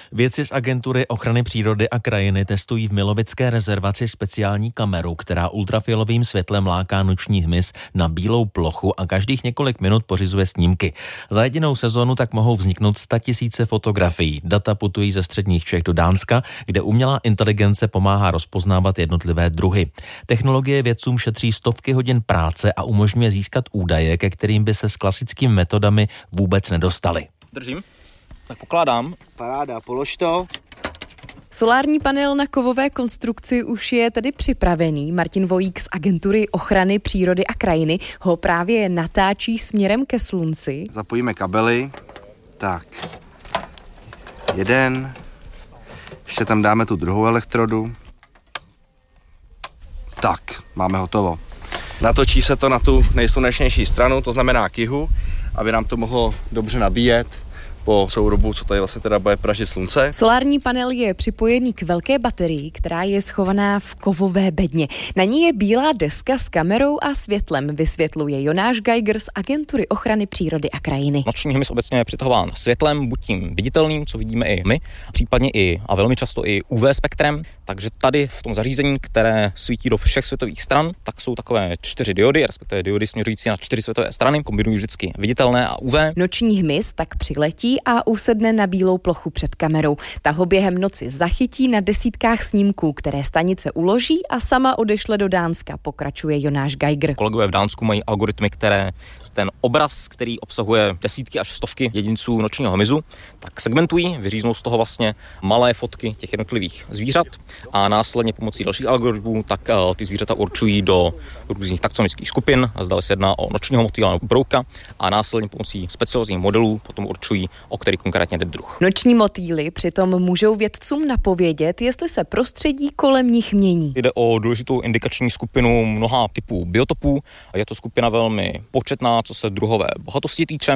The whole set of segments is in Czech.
Vědci z Agentury ochrany přírody a krajiny testují v Milovické rezervaci speciální kameru, která ultrafialovým světlem láká noční hmyz na bílou plochu a každých několik minut pořizuje snímky. Za jedinou sezónu tak mohou vzniknout 100 000 fotografií. Data putují ze středních Čech do Dánska, kde umělá inteligence pomáhá rozpoznávat jednotlivé druhy. Technologie vědcům šetří stovky hodin práce a umožňuje získat údaje, ke kterým by se s klasickými metodami vůbec nedostali. Držím. Tak pokládám. Paráda, polož to. Solární panel na kovové konstrukci už je tedy připravený. Martin Vojík z Agentury ochrany přírody a krajiny ho právě natáčí směrem ke slunci. Zapojíme kabely. Tak. Jeden. Ještě tam dáme tu druhou elektrodu. Tak, máme hotovo. Natočí se to na tu nejslunečnější stranu, to znamená k jihu, aby nám to mohlo dobře nabíjet po soudobu, co tady vlastně teda bude pražit slunce. Solární panel je připojený k velké baterii, která je schovaná v kovové bedně. Na ní je bílá deska s kamerou a světlem, vysvětluje Jonáš Geiger z Agentury ochrany přírody a krajiny. Noční hmyz obecně je přitahován světlem, buď tím viditelným, co vidíme i my, případně i a velmi často i UV spektrem. Takže tady v tom zařízení, které svítí do všech světových stran, tak jsou takové 4 diody, respektive diody směřující na 4 světové strany, kombinují vždycky viditelné a UV. Noční hmyz tak přiletí a usedne na bílou plochu před kamerou. Ta ho během noci zachytí na desítkách snímků, které stanice uloží a sama odešle do Dánska, pokračuje Jonáš Geiger. Kolegové v Dánsku mají algoritmy, které ten obraz, který obsahuje desítky až stovky jedinců nočního hmyzu, tak segmentují, vyříznou z toho vlastně malé fotky těch jednotlivých zvířat a následně pomocí dalších algoritmů tak ty zvířata určují do různých taxonomických skupin, zda se jedná o nočního motýla nebo brouka a následně pomocí speciálních modelů potom určují, o který konkrétně jde druh. Noční motýly přitom můžou vědcům napovědět, jestli se prostředí kolem nich mění. Jde o důležitou indikační skupinu mnoha typů biotopů. Je to skupina velmi početná, co se druhové bohatosti týče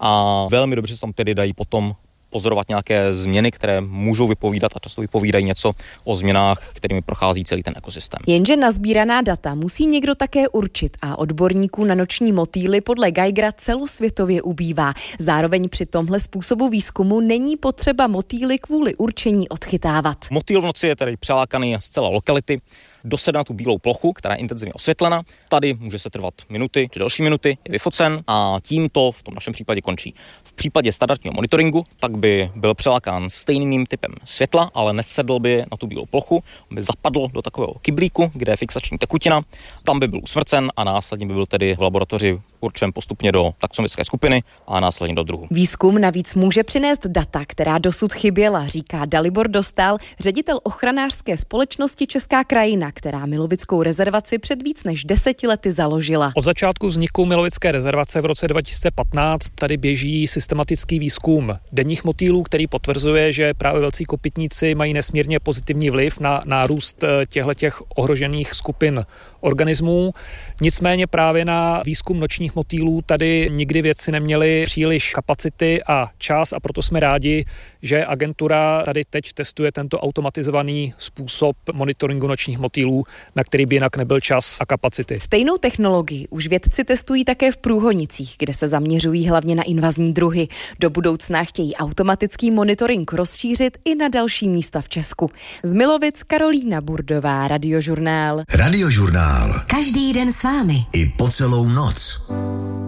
a velmi dobře se tam tedy dají potom pozorovat nějaké změny, které můžou vypovídat a často vypovídají něco o změnách, kterými prochází celý ten ekosystém. Jenže nasbíraná data musí někdo také určit a odborníků na noční motýly podle Geigera celosvětově ubývá. Zároveň při tomhle způsobu výzkumu není potřeba motýly kvůli určení odchytávat. Motýl v noci je tedy přelákaný z celé lokality, dosedne na tu bílou plochu, která je intenzivně osvětlena. Tady může se trvat minuty či další minuty, je vyfocen a tím to v tom našem případě končí. V případě standardního monitoringu tak by byl přelákán stejným typem světla, ale nesedl by na tu bílou plochu, by zapadl do takového kyblíku, kde je fixační tekutina, tam by byl usmrcen a následně by byl tedy v laboratoři určen postupně do taxonomické skupiny a následně do druhu. Výzkum navíc může přinést data, která dosud chyběla, říká Dalibor Dostál, ředitel ochranářské společnosti Česká krajina, která Milovickou rezervaci před víc než 10 lety založila. Od začátku vzniku Milovické rezervace v roce 2015 tady běží systematický výzkum denních motýlů, který potvrzuje, že právě velcí kopytníci mají nesmírně pozitivní vliv na nárůst těchto ohrožených skupin organismů. Nicméně právě na výzkum nočních motýlů tady nikdy vědci neměli příliš kapacity a čas a proto jsme rádi, že agentura tady teď testuje tento automatizovaný způsob monitoringu nočních motýlů, na který by jinak nebyl čas a kapacity. Stejnou technologii už vědci testují také v Průhonicích, kde se zaměřují hlavně na invazní druhy. Do budoucna chtějí automatický monitoring rozšířit i na další místa v Česku. Z Milovic Karolína Burdová, Radiožurnál. Radiožurnál. Každý den s vámi. I po celou noc.